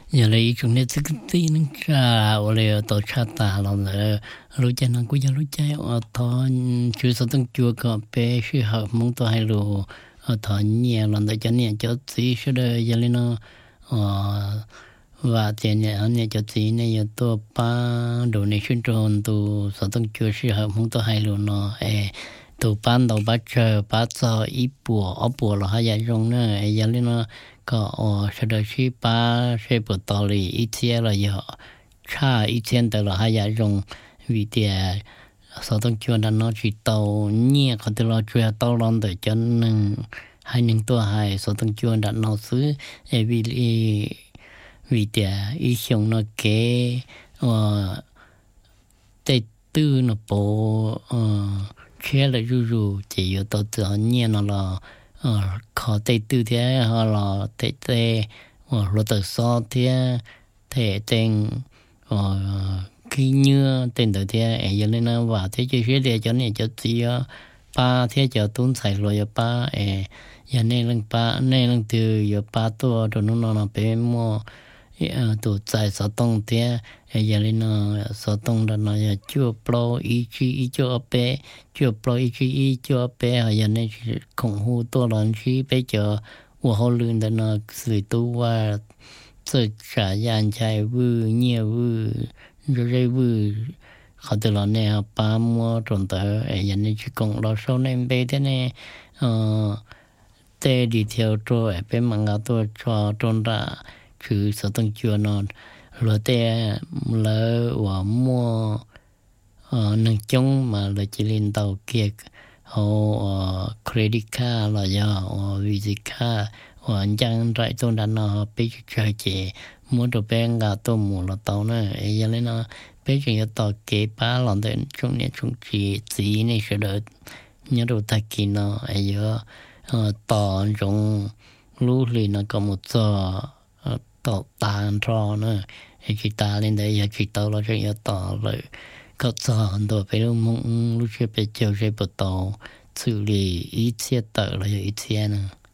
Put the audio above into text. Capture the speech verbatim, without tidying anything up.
giờ lấy chúng này sẽ cái tin cha ở đây tổ cha ta làm là lúc cha nó cũng giờ lúc cha ở thọ chú sao tăng chùa có bé sư học mong tôi hay lu ở thọ nhẹ làm để cho nhẹ cho tí số đời giờ lên nó và tiền nhẹ anh nhẹ cho tí này giờ tôi ba đồ này xuyên tròn tu sao tăng chùa sư học mong tôi hay lu nó tu ban đầu bắt chờ bắt cho ít bùa ở bùa là hai giờ rong nữa giờ lên nó có ở sau đó khi ba sẽ bắt đầu đi ít tiền là giờ cha ít tiền đó là hai giờ rong vì thế sau đó chuyện đó nó chỉ tàu nhẹ có thể là chuyện tàu lon để cho nên hai nhữngตัวhai sau đó chuyện đó nó xứ vì vì thế ý xong nó kế ờ tây tư nó bộ ờ kia là rù rù chỉ có tàu tự nhiên nó là ờ khó tây tư thế hoặc là tây tây hoặc là tàu so thế thế tên ờ khi như tên đầu thế ấy giờ lên nó vào thế chơi thế để cho nên cho chị ba thế cho tuấn xài rồi ba ấy giờ nên lần ba nên lần từ giờ ba tuổi rồi nó nó bé mua tụ chạy sao tông thế giờ lên nó sao tông đó nó chưa pro ý chí ý cho bé chưa pro ý chí ý cho bé giờ nên khủng hoảngตัวร้อนchí bé choหัวเขาลื่นแต่nóสื่อตัวว่าสื่อฉายานใจวื้อเงี้ยวื้อrồi rồi vừa họ từ là nè ba mua trộn tờ ấy giờ này chỉ còn lo sau này bé thế này ờ tê đi theo rồi bé mang ngã tôi cho trộn ra chứ sao tăng chưa nó rồi tê lỡ và mua ờ nâng chung mà là chỉ lên tàu kia họ credit card là do visa card và anh chàng lại tôi đã nó bé chơi chị mua đồ bé ngã tôi mua là tàu nữa ấy giờ nó bé chỉ có tàu kế ba lần đến trong này trong chỉ chỉ này sẽ được nhớ đồ ta kia nó ấy giờ tàu trong lúa thì nó có một giờ tàu tàn trò nữa ấy chỉ ta lên đây giờ chỉ tàu là chỉ có tàu rồi có giờ đồ bé lúc mong lúc chơi bé chơi chơi bộ tàu xử lý ít xe tờ là ít xe nữa